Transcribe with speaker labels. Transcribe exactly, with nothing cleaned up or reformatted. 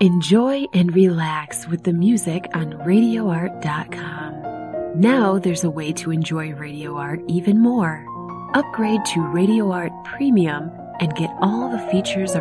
Speaker 1: Enjoy and relax with the music on radio art dot com. Now there's a way to enjoy Radio Art even more. Upgrade to Radio Art Premium and get all the features of